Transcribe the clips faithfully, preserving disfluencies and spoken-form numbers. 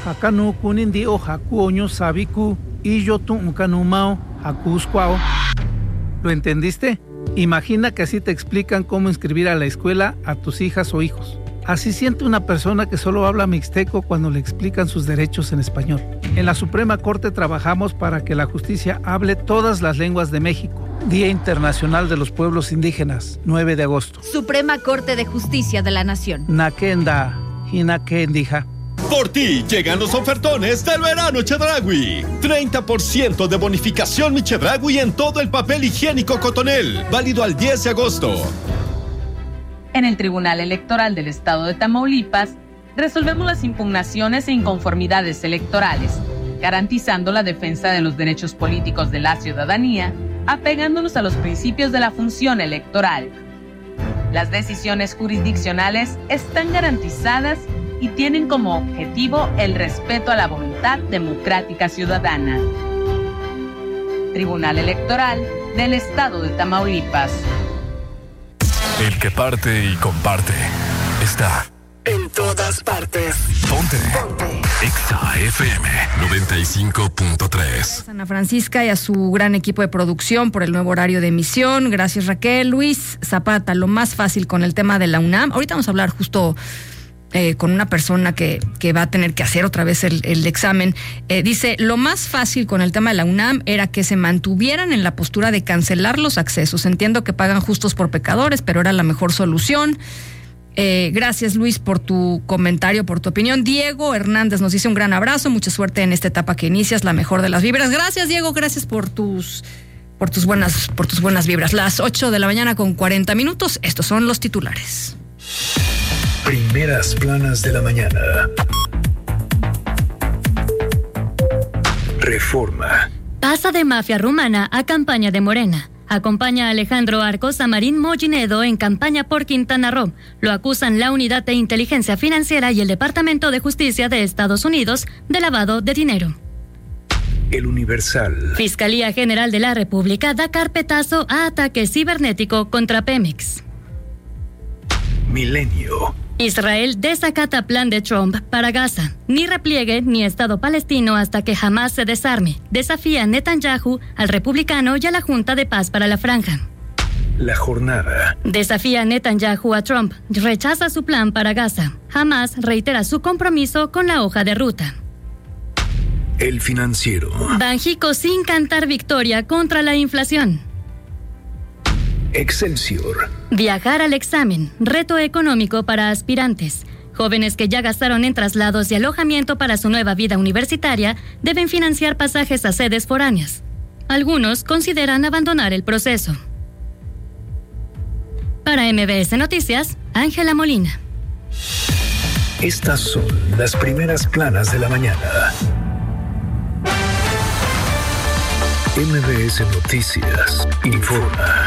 Hakanu kunindi o haku oño sabiku y yo tu ukanumao hakusquao. ¿Lo entendiste? Imagina que así te explican cómo inscribir a la escuela a tus hijas o hijos. Así siente una persona que solo habla mixteco cuando le explican sus derechos en español. En la Suprema Corte trabajamos para que la justicia hable todas las lenguas de México. Día Internacional de los Pueblos Indígenas, nueve de agosto. Suprema Corte de Justicia de la Nación. Nakenda, Hinakendija. Por ti llegan los ofertones del verano Chedraui. treinta por ciento de bonificación mi Chedraui en todo el papel higiénico Cotonel. Válido al diez de agosto. En el Tribunal Electoral del Estado de Tamaulipas, resolvemos las impugnaciones e inconformidades electorales, garantizando la defensa de los derechos políticos de la ciudadanía, apegándonos a los principios de la función electoral. Las decisiones jurisdiccionales están garantizadas y tienen como objetivo el respeto a la voluntad democrática ciudadana. Tribunal Electoral del Estado de Tamaulipas. El que parte y comparte está en todas partes. Ponte. Ponte. Exa F M noventa y cinco punto tres. Ana Francisca y a su gran equipo de producción por el nuevo horario de emisión. Gracias, Raquel. Luis Zapata, lo más fácil con el tema de la UNAM. Ahorita vamos a hablar justo eh, con una persona que, que va a tener que hacer otra vez el, el examen. Eh, dice, lo más fácil con el tema de la UNAM era que se mantuvieran en la postura de cancelar los accesos. Entiendo que pagan justos por pecadores, pero era la mejor solución. Eh, gracias, Luis, por tu comentario, por tu opinión. Diego Hernández nos dice un gran abrazo, mucha suerte en esta etapa que inicias, la mejor de las vibras. Gracias, Diego, gracias por tus por tus buenas por tus buenas vibras. Las ocho de la mañana con cuarenta minutos. Estos son los titulares. Primeras planas de la mañana. Reforma. Pasa de mafia rumana a campaña de Morena. Acompaña a Alejandro Arcos a Marín Mollinedo en campaña por Quintana Roo. Lo acusan la Unidad de Inteligencia Financiera y el Departamento de Justicia de Estados Unidos de lavado de dinero. El Universal. Fiscalía General de la República da carpetazo a ataque cibernético contra Pemex. Milenio. Israel desacata plan de Trump para Gaza. Ni repliegue ni Estado palestino hasta que Hamás se desarme. Desafía Netanyahu al republicano y a la Junta de Paz para la Franja. La Jornada. Desafía Netanyahu a Trump. Rechaza su plan para Gaza. Hamás reitera su compromiso con la hoja de ruta. El Financiero. Banjico sin cantar victoria contra la inflación. Excelsior. Viajar al examen, reto económico para aspirantes. Jóvenes que ya gastaron en traslados y alojamiento para su nueva vida universitaria deben financiar pasajes a sedes foráneas. Algunos consideran abandonar el proceso. Para M B S Noticias, Ángela Molina. Estas son las primeras planas de la mañana. M B S Noticias informa.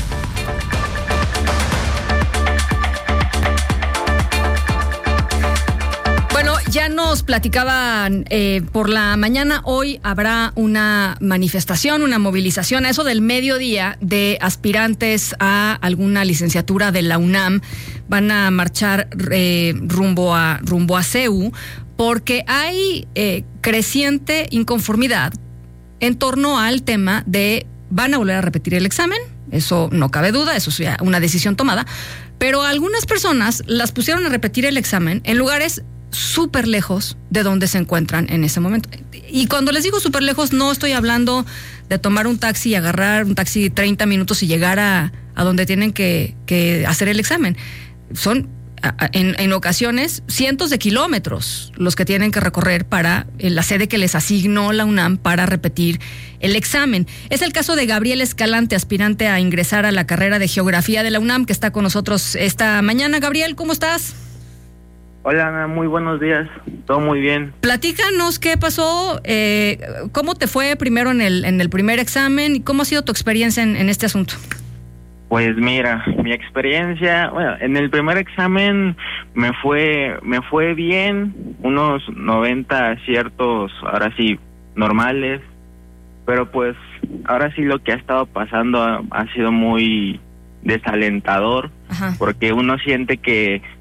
Bueno, ya nos platicaban eh, por la mañana, hoy habrá una manifestación, una movilización a eso del mediodía de aspirantes a alguna licenciatura de la UNAM. Van a marchar eh, rumbo a rumbo a C E U porque hay eh, creciente inconformidad en torno al tema de van a volver a repetir el examen. Eso no cabe duda, eso es ya una decisión tomada. Pero algunas personas las pusieron a repetir el examen en lugares súper lejos de donde se encuentran en ese momento. Y cuando les digo súper lejos, no estoy hablando de tomar un taxi y agarrar un taxi treinta minutos y llegar a, a donde tienen que, que hacer el examen. Son, a, en, en ocasiones, cientos de kilómetros los que tienen que recorrer para la sede que les asignó la UNAM para repetir el examen. Es el caso de Gabriel Escalante, aspirante a ingresar a la carrera de Geografía de la UNAM, que está con nosotros esta mañana. Gabriel, ¿cómo estás? Hola, Ana, muy buenos días, todo muy bien. Platícanos qué pasó, eh, cómo te fue primero en el en el primer examen y cómo ha sido tu experiencia en, en este asunto. Pues mira, mi experiencia, bueno, en el primer examen me fue me fue bien, unos noventa aciertos, ahora sí, normales, pero pues ahora sí lo que ha estado pasando ha, ha sido muy desalentador. Ajá. Porque uno siente que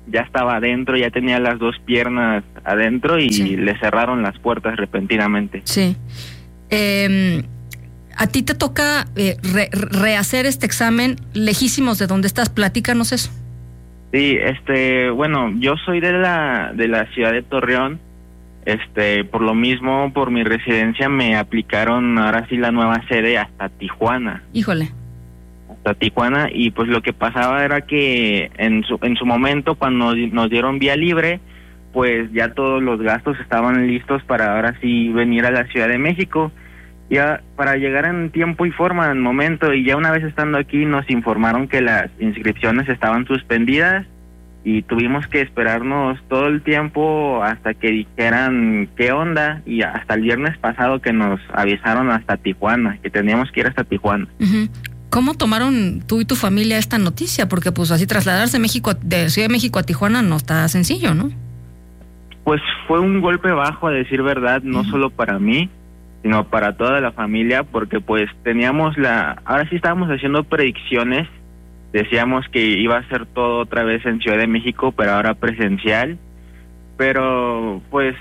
ya estaba adentro, ya tenía las dos piernas adentro y sí. le cerraron las puertas repentinamente. Sí. Eh, a ti te toca eh, re, rehacer este examen lejísimos de donde estás. Platícanos eso. Sí, este, bueno, yo soy de la de la ciudad de Torreón. Este, por lo mismo, por mi residencia me aplicaron ahora sí la nueva sede hasta Tijuana. Híjole. Hasta Tijuana, y pues lo que pasaba era que en su en su momento, cuando nos dieron vía libre, pues ya todos los gastos estaban listos para ahora sí venir a la Ciudad de México, ya para llegar en tiempo y forma, en momento, y ya una vez estando aquí nos informaron que las inscripciones estaban suspendidas y tuvimos que esperarnos todo el tiempo hasta que dijeran qué onda, y hasta el viernes pasado que nos avisaron hasta Tijuana, que teníamos que ir hasta Tijuana. Uh-huh. ¿Cómo tomaron tú y tu familia esta noticia? Porque pues así trasladarse de México, de Ciudad de México a Tijuana no está sencillo, ¿no? Pues fue un golpe bajo, a decir verdad, no uh-huh. solo para mí, sino para toda la familia, porque pues teníamos la... Ahora sí estábamos haciendo predicciones, decíamos que iba a ser todo otra vez en Ciudad de México, pero ahora presencial, pero pues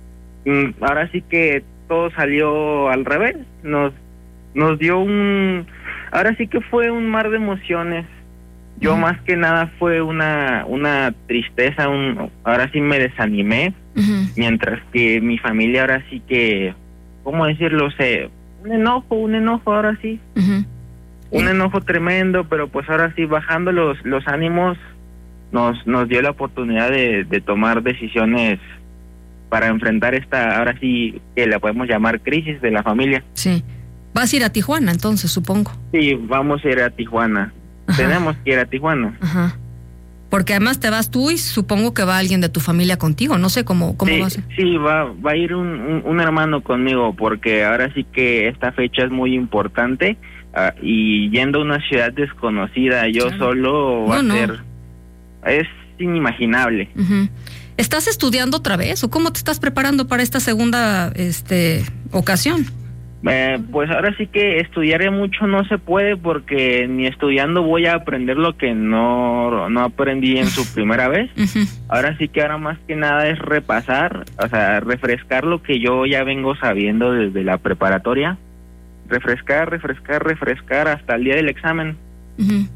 ahora sí que todo salió al revés, nos, nos dio un... Ahora sí que fue un mar de emociones. Yo uh-huh. más que nada fue una una tristeza, un ahora sí me desanimé, uh-huh. mientras que mi familia ahora sí que, ¿cómo decirlo? Sé, un enojo, un enojo ahora sí. Uh-huh. Un uh-huh. enojo tremendo, pero pues ahora sí bajando los los ánimos nos nos dio la oportunidad de, de tomar decisiones para enfrentar esta, ahora sí que la podemos llamar crisis de la familia. Sí. Vas a ir a Tijuana, entonces, supongo. Sí, vamos a ir a Tijuana. Ajá. Tenemos que ir a Tijuana. Ajá. Porque además te vas tú y supongo que va alguien de tu familia contigo. No sé cómo, cómo sí, va a ser. Sí, va, va a ir un, un, un hermano conmigo, porque ahora sí que esta fecha es muy importante. Uh, y yendo a una ciudad desconocida, yo claro. solo va no, a ser... No. Es inimaginable. Uh-huh. ¿Estás estudiando otra vez o cómo te estás preparando para esta segunda este ocasión? Eh, pues ahora sí que estudiaré mucho no se puede, porque ni estudiando voy a aprender lo que no, no aprendí en su primera vez. Uh-huh. Ahora sí que ahora más que nada es repasar, o sea, refrescar lo que yo ya vengo sabiendo desde la preparatoria. Refrescar, refrescar, refrescar hasta el día del examen. Uh-huh.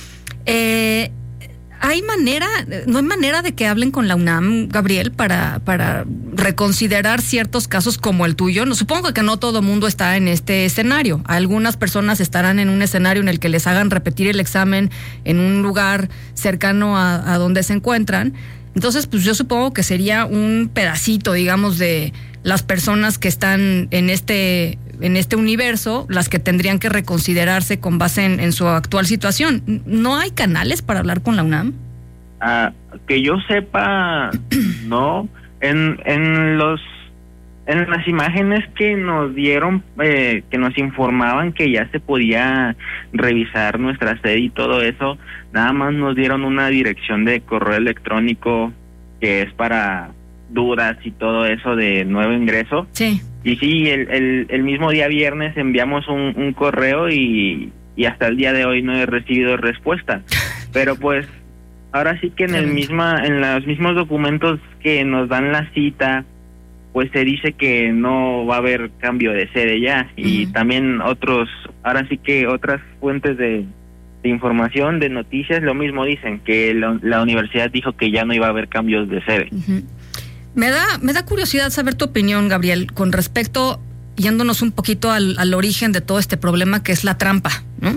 Eh... ¿Hay manera, no hay manera de que hablen con la UNAM, Gabriel, para para reconsiderar ciertos casos como el tuyo? No, supongo que no todo mundo está en este escenario. Algunas personas estarán en un escenario en el que les hagan repetir el examen en un lugar cercano a, a donde se encuentran. Entonces, pues yo supongo que sería un pedacito, digamos, de las personas que están en este en este universo, las que tendrían que reconsiderarse con base en, en su actual situación. ¿No hay canales para hablar con la UNAM? Ah, que yo sepa, no. En en los en las imágenes que nos dieron, eh, que nos informaban que ya se podía revisar nuestra sede y todo eso, nada más nos dieron una dirección de correo electrónico que es para dudas y todo eso de nuevo ingreso. Sí. Y sí, el, el, el mismo día viernes enviamos un, un correo y, y hasta el día de hoy no he recibido respuesta. Pero pues ahora sí que en el misma en los mismos documentos que nos dan la cita, pues se dice que no va a haber cambio de sede ya. Y uh-huh. también otros, ahora sí que otras fuentes de, de información, de noticias, lo mismo dicen, que la, la universidad dijo que ya no iba a haber cambios de sede. Uh-huh. Me da, me da curiosidad saber tu opinión, Gabriel, con respecto, yéndonos un poquito al, al origen de todo este problema que es la trampa, ¿no?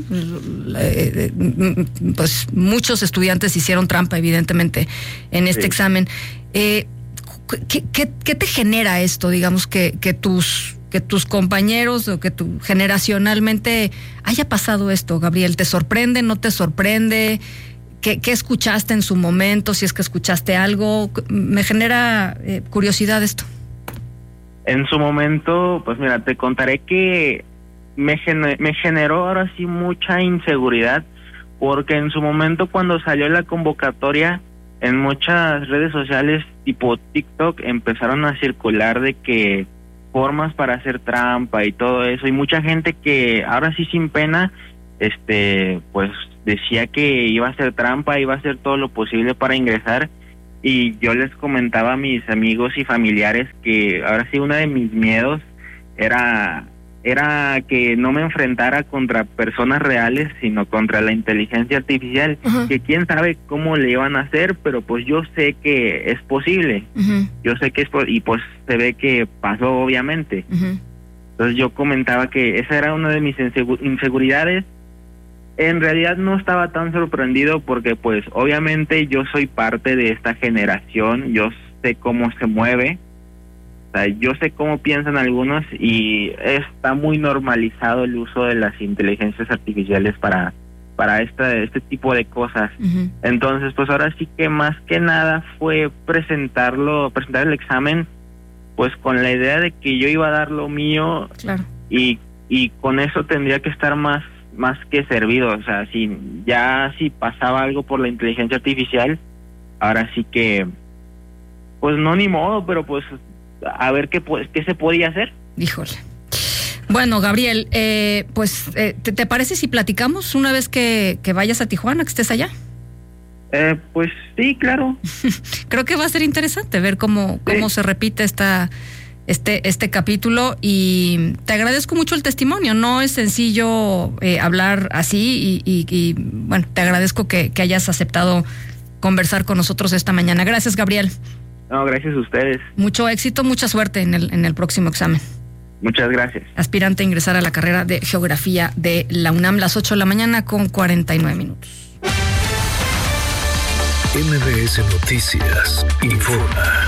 Eh, pues muchos estudiantes hicieron trampa, evidentemente, en este sí. examen. Eh, ¿qué, qué, ¿Qué te genera esto, digamos, que, que tus que tus compañeros o que tu generacionalmente haya pasado esto, Gabriel? ¿Te sorprende, no te sorprende? ¿Qué, ¿Qué escuchaste en su momento? Si es que escuchaste algo, me genera eh, curiosidad esto. En su momento, pues mira, te contaré que me, gener- me generó ahora sí mucha inseguridad, porque en su momento cuando salió la convocatoria, en muchas redes sociales tipo TikTok empezaron a circular de que formas para hacer trampa y todo eso, y mucha gente que ahora sí sin pena este, pues decía que iba a hacer trampa, iba a hacer todo lo posible para ingresar, y yo les comentaba a mis amigos y familiares que ahora sí uno de mis miedos era era que no me enfrentara contra personas reales, sino contra la inteligencia artificial, uh-huh. que quién sabe cómo le iban a hacer, pero pues yo sé que es posible, uh-huh. yo sé que es po- y pues se ve que pasó, obviamente. Uh-huh. Entonces yo comentaba que esa era una de mis insegu- inseguridades. En realidad no estaba tan sorprendido porque pues obviamente yo soy parte de esta generación, yo sé cómo se mueve. O sea, yo sé cómo piensan algunos y está muy normalizado el uso de las inteligencias artificiales para para esta, este tipo de cosas. Uh-huh. Entonces, pues ahora sí que más que nada fue presentarlo, presentar el examen, pues con la idea de que yo iba a dar lo mío, claro. y y con eso tendría que estar más más que servido. O sea, si ya si pasaba algo por la inteligencia artificial, ahora sí que, pues no ni modo, pero pues a ver qué, qué se podía hacer. Híjole. Bueno, Gabriel, eh, pues, eh, ¿te, ¿te parece si platicamos una vez que, que vayas a Tijuana, que estés allá? Eh, pues sí, claro. Creo que va a ser interesante ver cómo, cómo sí. se repite esta, este, este capítulo, y te agradezco mucho el testimonio. No es sencillo eh, hablar así y, y, y bueno, te agradezco que, que hayas aceptado conversar con nosotros esta mañana. Gracias, Gabriel. No, gracias a ustedes. Mucho éxito, mucha suerte en el, en el próximo examen. Muchas gracias. Aspirante a ingresar a la carrera de Geografía de la UNAM, las ocho de la mañana con cuarenta y nueve minutos. M B S Noticias informa.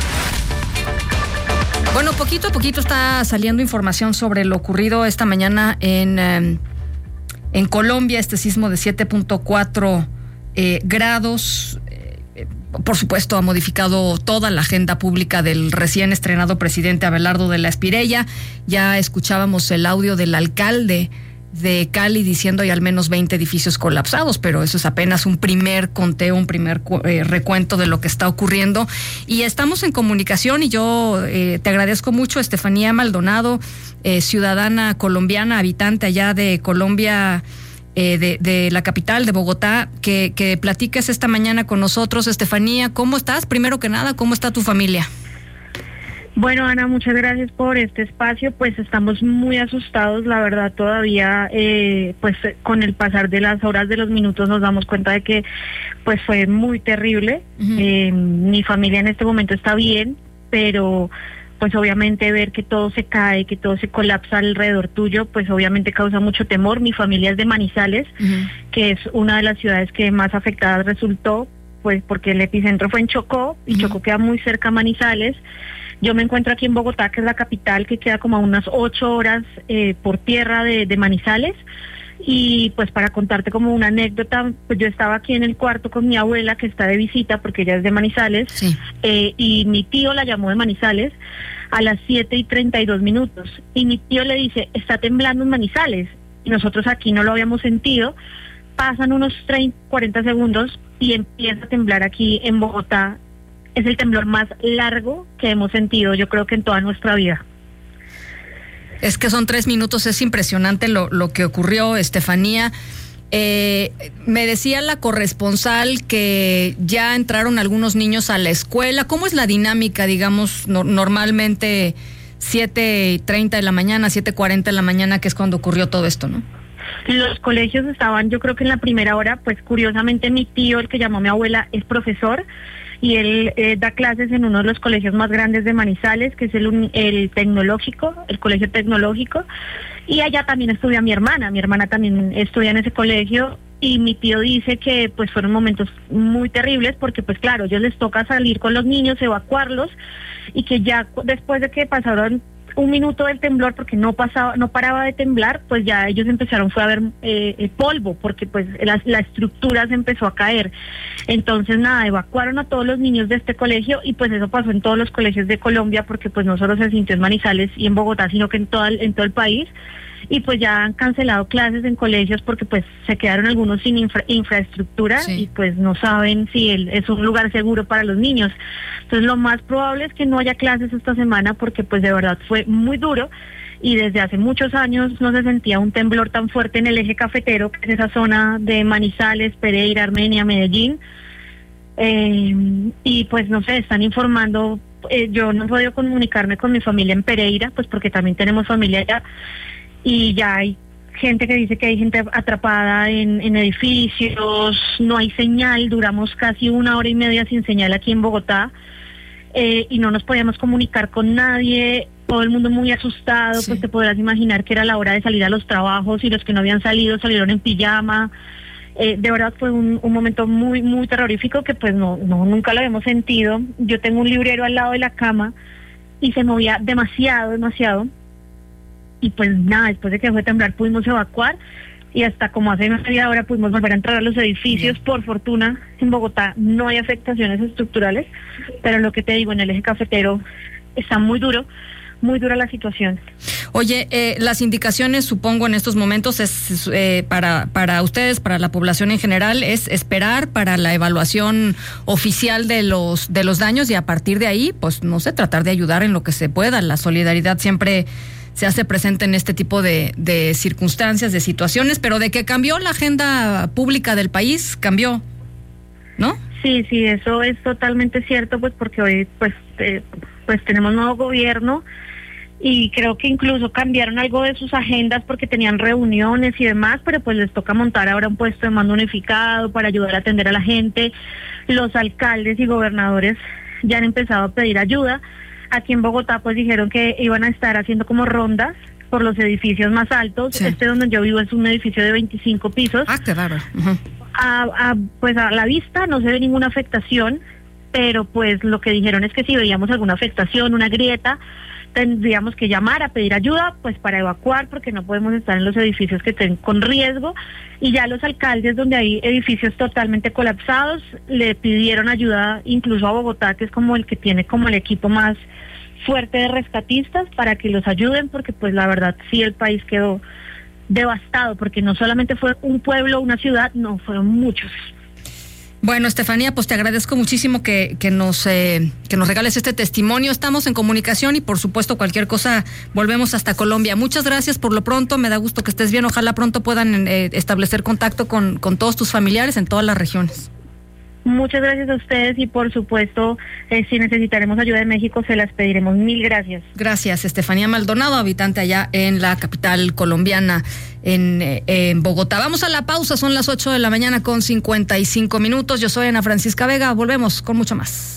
Bueno, poquito a poquito está saliendo información sobre lo ocurrido esta mañana en, eh, en Colombia, este sismo de siete punto cuatro eh, grados. Por supuesto, ha modificado toda la agenda pública del recién estrenado presidente Abelardo de la Espriella. Ya escuchábamos el audio del alcalde de Cali diciendo hay al menos veinte edificios colapsados, pero eso es apenas un primer conteo, un primer eh, recuento de lo que está ocurriendo. Y estamos en comunicación y yo eh, te agradezco mucho, Estefanía Maldonado, eh, ciudadana colombiana, habitante allá de Colombia, Eh, de, de la capital, de Bogotá, que, que platiques esta mañana con nosotros. Estefanía, ¿cómo estás? Primero que nada, ¿cómo está tu familia? Bueno, Ana, muchas gracias por este espacio. Pues estamos muy asustados, la verdad, todavía, eh, pues con el pasar de las horas, de los minutos, nos damos cuenta de que pues fue muy terrible. Uh-huh. Eh, mi familia en este momento está bien, pero pues obviamente ver que todo se cae, que todo se colapsa alrededor tuyo, pues obviamente causa mucho temor. Mi familia es de Manizales, uh-huh. que es una de las ciudades que más afectada resultó, pues porque el epicentro fue en Chocó, y uh-huh. Chocó queda muy cerca a Manizales. Yo me encuentro aquí en Bogotá, que es la capital, que queda como a unas ocho horas eh, por tierra de, de Manizales. Y pues para contarte como una anécdota, pues yo estaba aquí en el cuarto con mi abuela, que está de visita porque ella es de Manizales, sí. eh, y mi tío la llamó de Manizales a las siete y treinta y dos minutos, y mi tío le dice, está temblando en Manizales, y nosotros aquí no lo habíamos sentido. Pasan unos treinta, cuarenta segundos y empieza a temblar aquí en Bogotá. Es el temblor más largo que hemos sentido, yo creo que en toda nuestra vida. Es que son tres minutos, es impresionante lo, lo que ocurrió, Estefanía. Eh, me decía la corresponsal que ya entraron algunos niños a la escuela. ¿Cómo es la dinámica, digamos, no, normalmente siete y treinta de la mañana, siete cuarenta de la mañana, que es cuando ocurrió todo esto, ¿no? Los colegios estaban, yo creo que en la primera hora, pues curiosamente mi tío, el que llamó a mi abuela, es profesor, y él eh, da clases en uno de los colegios más grandes de Manizales, que es el, el tecnológico, el colegio tecnológico, y allá también estudia mi hermana, mi hermana también estudia en ese colegio, y mi tío dice que pues fueron momentos muy terribles, porque pues claro, ellos les toca salir con los niños, evacuarlos, y que ya después de que pasaron un minuto del temblor, porque no pasaba, no paraba de temblar, pues ya ellos empezaron fue a ver eh, el polvo, porque pues la, la estructura se empezó a caer. Entonces nada, evacuaron a todos los niños de este colegio, y pues eso pasó en todos los colegios de Colombia, porque pues no solo se sintió en Manizales y en Bogotá, sino que en todo el, en todo el país. Y pues ya han cancelado clases en colegios porque pues se quedaron algunos sin infra, infraestructura, sí. Y pues no saben si el, es un lugar seguro para los niños. Entonces lo más probable es que no haya clases esta semana, porque pues de verdad fue muy duro. y desde hace muchos años no se sentía un temblor tan fuerte en el eje cafetero, que es esa zona de Manizales, Pereira, Armenia, Medellín. Eh, y pues no sé, están informando, eh, yo no he podido comunicarme con mi familia en Pereira, pues porque también tenemos familia allá, y ya hay gente que dice que hay gente atrapada en, en edificios, no hay señal, duramos casi una hora y media sin señal aquí en Bogotá, eh, y no nos podíamos comunicar con nadie, todo el mundo muy asustado, sí. Pues te podrás imaginar que era la hora de salir a los trabajos y los que no habían salido salieron en pijama. Eh, de verdad fue un, un momento muy, muy terrorífico que pues no, no, nunca lo habíamos sentido. Yo tengo un librero al lado de la cama y se movía demasiado, demasiado. Y pues nada, después de que fue a temblar pudimos evacuar y hasta como hace media hora pudimos volver a entrar a los edificios. Por fortuna en Bogotá no hay afectaciones estructurales, pero lo que te digo, en el eje cafetero está muy duro, muy dura la situación. Oye, eh, las indicaciones, supongo, en estos momentos es eh, para para ustedes, para la población en general, es esperar para la evaluación oficial de los de los daños y a partir de ahí, pues no sé, tratar de ayudar en lo que se pueda. La solidaridad siempre se hace presente en este tipo de, de circunstancias, de situaciones, pero de que cambió la agenda pública del país, cambió, ¿no? Sí, sí, eso es totalmente cierto, pues porque hoy pues eh, pues tenemos nuevo gobierno y creo que incluso cambiaron algo de sus agendas porque tenían reuniones y demás, pero pues les toca montar ahora un puesto de mando unificado para ayudar a atender a la gente. Los alcaldes y gobernadores ya han empezado a pedir ayuda. Aquí en Bogotá pues dijeron que iban a estar haciendo como rondas por los edificios más altos. Sí. Este donde yo vivo es un edificio de veinticinco pisos. Ah, qué raro. Uh-huh. a, a, pues a la vista no se ve ninguna afectación, pero pues lo que dijeron es que si veíamos alguna afectación, una grieta, tendríamos que llamar a pedir ayuda pues para evacuar, porque no podemos estar en los edificios que estén con riesgo. Y ya los alcaldes, donde hay edificios totalmente colapsados, le pidieron ayuda incluso a Bogotá, que es como el que tiene como el equipo más fuerte de rescatistas, para que los ayuden, porque pues la verdad sí el país quedó devastado, porque no solamente fue un pueblo, una ciudad, no, fueron muchos. Bueno, Estefanía, pues te agradezco muchísimo que, que nos eh, que nos regales este testimonio. Estamos en comunicación y por supuesto cualquier cosa volvemos hasta Colombia. Muchas gracias por lo pronto, me da gusto que estés bien. Ojalá pronto puedan eh, establecer contacto con, con todos tus familiares en todas las regiones. Muchas gracias a ustedes y por supuesto, eh, si necesitaremos ayuda de México, se las pediremos. Mil gracias. Gracias, Estefanía Maldonado, habitante allá en la capital colombiana, en, eh, en Bogotá. Vamos a la pausa, son las ocho de la mañana con cincuenta y cinco minutos. Yo soy Ana Francisca Vega, volvemos con mucho más.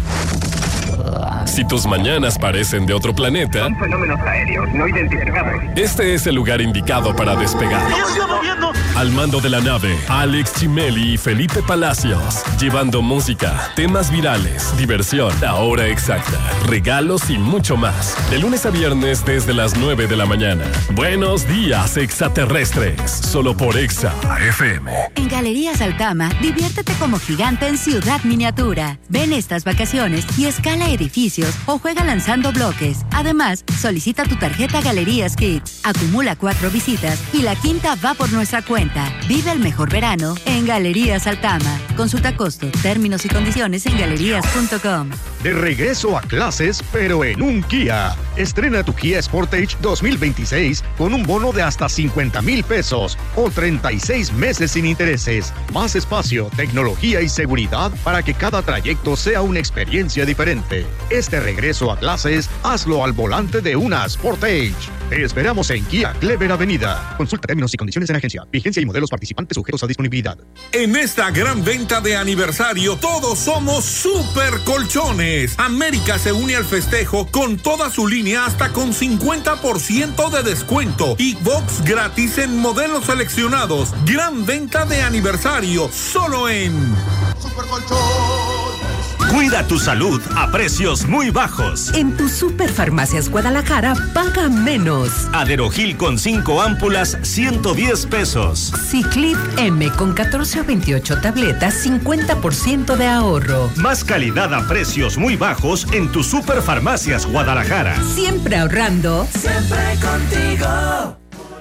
Si tus mañanas parecen de otro planeta, son fenómenos aéreos no identificados. Este es el lugar indicado para despegar. Al mando de la nave, Alex Chimeli y Felipe Palacios, llevando música, temas virales, diversión, la hora exacta, regalos y mucho más. De lunes a viernes desde las nueve de la mañana. Buenos días, extraterrestres. Solo por Exa F M. En Galerías Altama, diviértete como gigante en Ciudad Miniatura. Ven estas vacaciones y escala edificios o juega lanzando bloques. Además, solicita tu tarjeta Galerías Kids. Acumula cuatro visitas y la quinta va por nuestra cuenta. Vive el mejor verano en Galerías Altama. Consulta costo, términos y condiciones en galerías punto com. De regreso a clases, pero en un Kia. Estrena tu Kia Sportage dos mil veintiséis con un bono de hasta cincuenta mil pesos o treinta y seis meses sin intereses. Más espacio, tecnología y seguridad para que cada trayecto sea una experiencia diferente. Este regreso a clases, hazlo al volante de una Sportage. Te esperamos en Kia Clever Avenida. Consulta términos y condiciones en agencia. Vigencia y modelos participantes sujetos a disponibilidad. En esta gran venta de aniversario, todos somos Super Colchones. América se une al festejo con toda su línea hasta con cincuenta por ciento de descuento y box gratis en modelos seleccionados. Gran venta de aniversario, solo en Super Colchones. Cuida tu salud a precios muy bajos. En tu Superfarmacias Guadalajara, paga menos. Aderogil con cinco ámpulas, ciento diez pesos. Ciclip M con catorce o veintiocho tabletas, cincuenta por ciento de ahorro. Más calidad a precios muy bajos en tu Superfarmacias Guadalajara. Siempre ahorrando. Siempre contigo.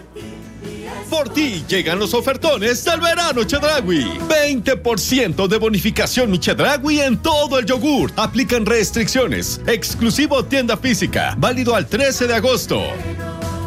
Por ti llegan los ofertones del verano Chedraui. veinte por ciento de bonificación mi Chedraui en todo el yogur. Aplican restricciones. Exclusivo tienda física. Válido al trece de agosto.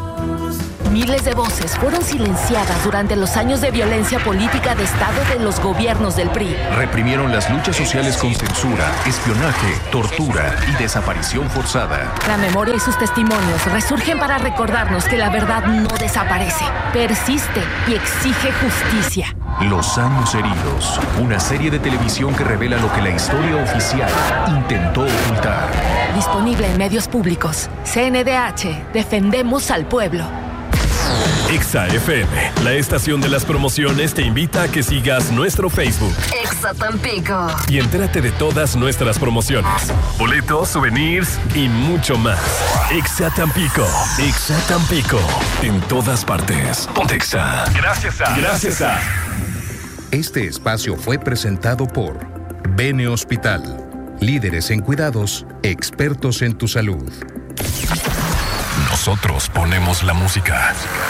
Miles de voces fueron silenciadas durante los años de violencia política de Estado de los gobiernos del P R I. Reprimieron las luchas sociales con censura, espionaje, tortura y desaparición forzada. La memoria y sus testimonios resurgen para recordarnos que la verdad no desaparece, persiste y exige justicia. Los años heridos, una serie de televisión que revela lo que la historia oficial intentó ocultar. Disponible en medios públicos. C N D H, defendemos al pueblo. Exa F M, la estación de las promociones, te invita a que sigas nuestro Facebook. Exa Tampico. Y entérate de todas nuestras promociones, boletos, souvenirs y mucho más. Exa Tampico. Exa Tampico. En todas partes. Ponte Exa. Gracias a. Gracias a. Este espacio fue presentado por Bene Hospital. Líderes en cuidados, expertos en tu salud. Nosotros ponemos la música.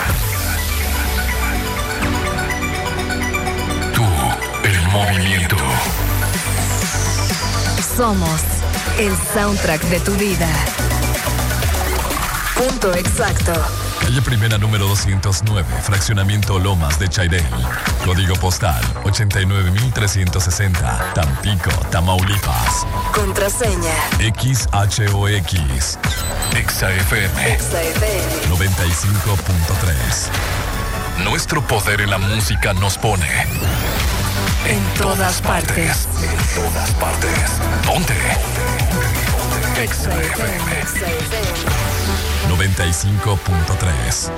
Tú, el movimiento. Somos el soundtrack de tu vida. Punto exacto. Calle Primera número doscientos nueve, Fraccionamiento Lomas de Chairel. Código postal ochenta y nueve mil trescientos sesenta, Tampico, Tamaulipas. Contraseña X H O X. Exa F M. Exa F M noventa y cinco punto tres. Nuestro poder en la música nos pone en, en todas, todas partes. partes. En todas partes. ¿Dónde? Exa F M. Exa F M noventa y cinco punto tres.